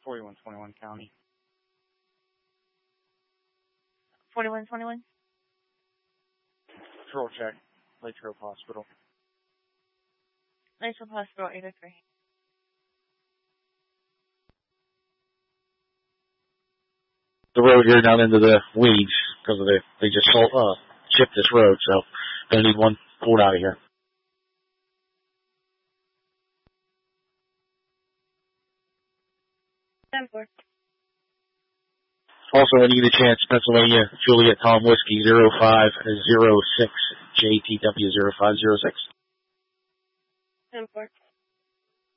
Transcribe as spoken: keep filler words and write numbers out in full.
forty-one twenty-one County. forty-one twenty-one? Patrol check. Latrobe Hospital. Latrobe Hospital, eight oh three. The road here down into the weeds because of the they just sold, uh, chipped this road, so gonna need one pulled out of here. ten four. Also, when you get a chance, Pennsylvania Juliet Tom Whiskey zero five zero six J T W zero five zero six. ten four.